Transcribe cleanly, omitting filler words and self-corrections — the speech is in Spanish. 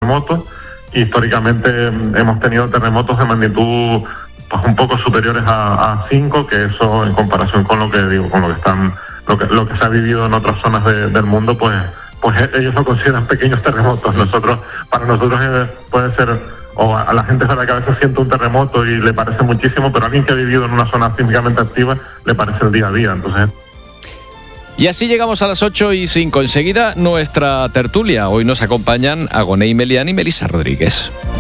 terremotos. Históricamente hemos tenido terremotos de magnitud pues un poco superiores a 5, que eso en comparación con lo que digo, con lo que se ha vivido en otras zonas del mundo, pues ellos lo consideran pequeños terremotos. Para nosotros puede ser, o a la gente es verdad que a veces siente un terremoto y le parece muchísimo, pero a alguien que ha vivido en una zona sísmicamente activa le parece el día a día. Entonces. Y así llegamos a las 8:05. Enseguida nuestra tertulia. Hoy nos acompañan Agoney Melián y Melissa Rodríguez.